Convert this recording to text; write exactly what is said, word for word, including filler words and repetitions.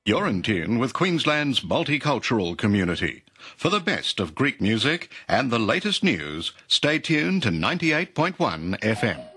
You're in tune with Queensland's multicultural community. For the best of Greek music and the latest news, stay tuned to ninety-eight point one F M.